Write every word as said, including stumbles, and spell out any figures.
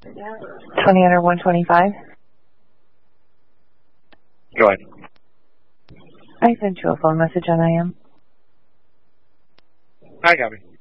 twenty under one twenty-five. Go ahead. I sent you a phone message on I M. I copy.